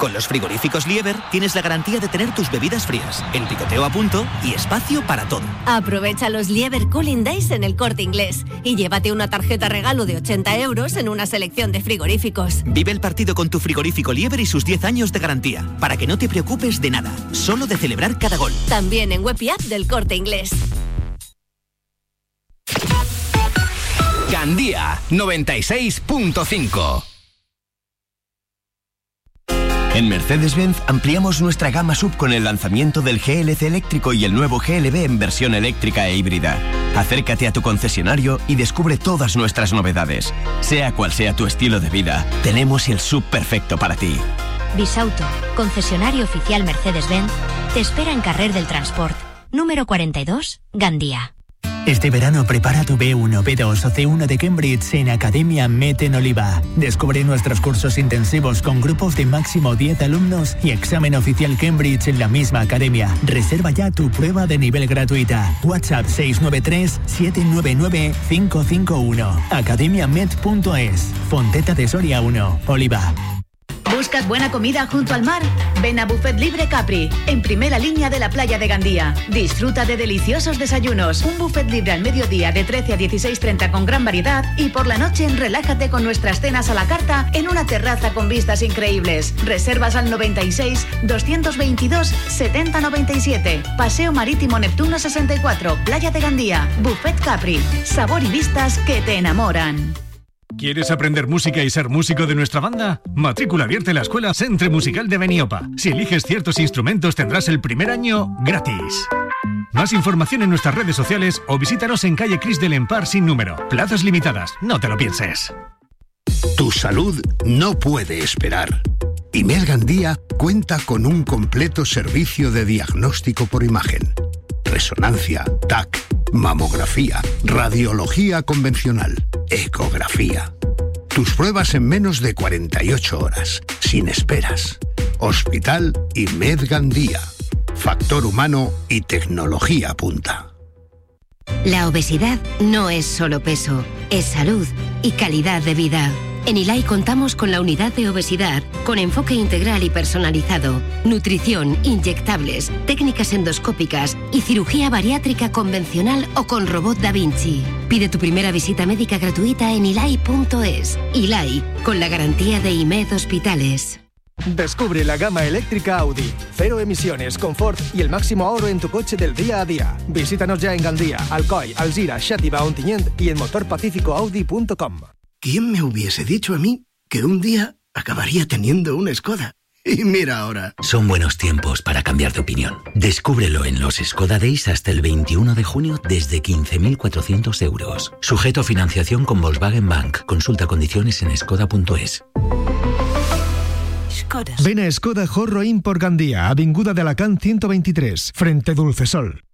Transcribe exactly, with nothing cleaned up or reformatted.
Con los frigoríficos Lieber tienes la garantía de tener tus bebidas frías, el picoteo a punto y espacio para todo. Aprovecha los Lieber Cooling Days en El Corte Inglés y llévate una tarjeta regalo de ochenta euros en una selección de frigoríficos. Vive el partido con tu frigorífico Lieber y sus diez años de garantía, para que no te preocupes de nada, solo de celebrar cada gol. También en web y app del Corte Inglés. Gandía noventa y seis punto cinco. En Mercedes-Benz ampliamos nuestra gama sub con el lanzamiento del G L C eléctrico y el nuevo G L B en versión eléctrica e híbrida. Acércate a tu concesionario y descubre todas nuestras novedades. Sea cual sea tu estilo de vida, tenemos el sub perfecto para ti. Bisauto, concesionario oficial Mercedes-Benz, te espera en Carrer del Transport, número cuarenta y dos, Gandía. Este verano prepara tu B uno, B dos o C uno de Cambridge en Academia Met en Oliva. Descubre nuestros cursos intensivos con grupos de máximo diez alumnos y examen oficial Cambridge en la misma academia. Reserva ya tu prueba de nivel gratuita. WhatsApp seis nueve tres, siete nueve nueve, cinco cinco uno. academia met punto es. Fonteta de Soria uno, Oliva. ¿Buscas buena comida junto al mar? Ven a Buffet Libre Capri, en primera línea de la playa de Gandía. Disfruta de deliciosos desayunos, un buffet libre al mediodía de trece a dieciséis treinta con gran variedad y por la noche relájate con nuestras cenas a la carta en una terraza con vistas increíbles. Reservas al noventa y seis, doscientos veintidós, setenta noventa y siete. Paseo Marítimo Neptuno sesenta y cuatro, Playa de Gandía. Buffet Capri, sabor y vistas que te enamoran. ¿Quieres aprender música y ser músico de nuestra banda? Matrícula abierta en la Escuela Centre Musical de Beniopa. Si eliges ciertos instrumentos tendrás el primer año gratis. Más información en nuestras redes sociales o visítanos en calle Cris del Empar sin número. Plazas limitadas, no te lo pienses. Tu salud no puede esperar. Imed Gandía cuenta con un completo servicio de diagnóstico por imagen. Resonancia, T A C, mamografía, radiología convencional, ecografía. Tus pruebas en menos de cuarenta y ocho horas, sin esperas. Hospital Imed Gandía. Factor humano y tecnología punta. La obesidad no es solo peso, es salud y calidad de vida. En ILAI contamos con la unidad de obesidad, con enfoque integral y personalizado, nutrición, inyectables, técnicas endoscópicas y cirugía bariátrica convencional o con robot Da Vinci. Pide tu primera visita médica gratuita en ilai punto es. ILAI, con la garantía de IMED Hospitales. Descubre la gama eléctrica Audi. Cero emisiones, confort y el máximo ahorro en tu coche del día a día. Visítanos ya en Gandía, Alcoy, Alzira, Xàtiva, Ontinyent y en motor pacífico audi punto com. ¿Quién me hubiese dicho a mí que un día acabaría teniendo una Skoda? Y mira ahora. Son buenos tiempos para cambiar de opinión. Descúbrelo en los Skoda Days hasta el veintiuno de junio desde quince mil cuatrocientos euros. Sujeto a financiación con Volkswagen Bank. Consulta condiciones en skoda punto es. Ven a Skoda Horro Import Gandía, Avinguda de Alacant ciento veintitrés, frente Dulcesol.